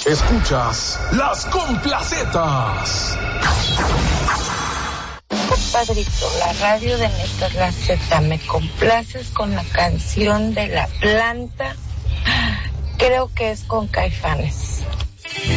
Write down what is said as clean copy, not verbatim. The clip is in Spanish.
Escuchas Las Complacetas. Compadrito, la radio de Neta La Z, me complaces con la canción de La Planta. Creo que es con Caifanes.